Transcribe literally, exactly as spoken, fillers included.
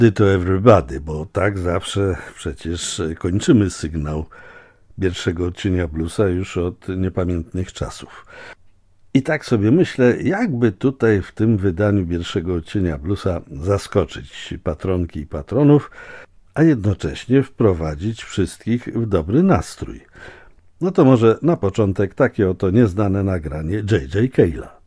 To everybody, bo tak zawsze przecież kończymy sygnał pierwszego odcienia bluesa już od niepamiętnych czasów. I tak sobie myślę, jakby tutaj w tym wydaniu pierwszego odcienia bluesa zaskoczyć patronki i patronów, a jednocześnie wprowadzić wszystkich w dobry nastrój. No to może na początek takie oto nieznane nagranie J J Cale'a.